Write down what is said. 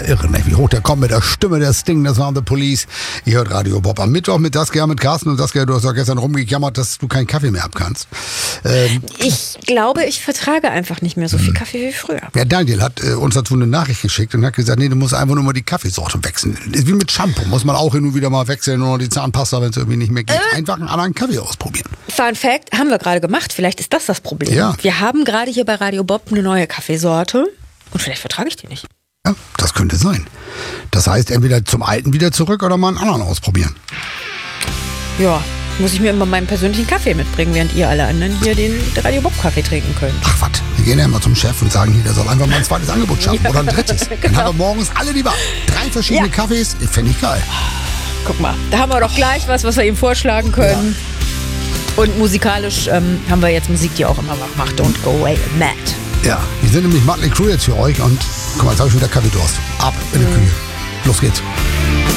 irre, ne? Wie hoch der kommt mit der Stimme der Sting, das waren The Police. Ihr hört Radio Bob am Mittwoch mit Saskia, mit Carsten. Und Saskia, du hast doch gestern rumgejammert, dass du keinen Kaffee mehr abkannst. Ich glaube, ich vertrage einfach nicht mehr so viel Kaffee wie früher. Ja, Daniel hat uns dazu eine Nachricht geschickt und hat gesagt, nee, du musst einfach nur mal die Kaffeesorte wechseln. Ist wie mit Shampoo, muss man auch hin und wieder mal wechseln oder die Zahnpasta, wenn es irgendwie nicht mehr geht. Einfach einen anderen Kaffee ausprobieren. Fun Fact, haben wir gerade gemacht. Vielleicht ist das Problem. Ja. Wir haben gerade hier bei Radio Bob eine neue Kaffeesorte und vielleicht vertrage ich die nicht. Ja, das könnte sein. Das heißt, entweder zum Alten wieder zurück oder mal einen anderen ausprobieren. Ja, muss ich mir immer meinen persönlichen Kaffee mitbringen, während ihr alle anderen hier den Radio Bob Kaffee trinken könnt. Ach was, wir gehen ja immer zum Chef und sagen, hier, der soll einfach mal ein zweites Angebot schaffen oder ein drittes. Dann haben wir morgens alle lieber 3 verschiedene Kaffees. Fände ich geil. Guck mal, da haben wir doch gleich was wir ihm vorschlagen können. Ja. Und musikalisch haben wir jetzt Musik, die auch immer wach macht. Don't go away, Matt. Ja, wir sind nämlich Mötley Crüe jetzt für euch und guck mal, jetzt habe ich wieder Kaffeedurst. Ab in die Küche. Los geht's.